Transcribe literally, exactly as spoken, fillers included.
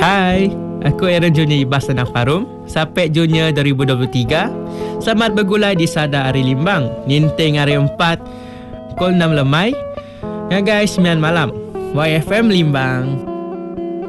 Hai, aku Aaron Junior Ibas Tanah Parum, Sapek Junior dua ribu dua puluh tiga. Selamat bergulai di Sada Hari Limbang, Ninteng Hari empat, Pukul enam lemai. Ya guys, sembilan malam. Y F M Limbang.